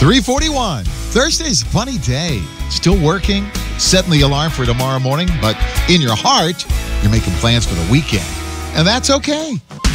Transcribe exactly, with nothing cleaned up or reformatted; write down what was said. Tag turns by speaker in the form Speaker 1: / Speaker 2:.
Speaker 1: three forty-one. Thursday's a funny day. Still working, setting the alarm for tomorrow morning, but in your heart, you're making plans for the weekend. And that's okay.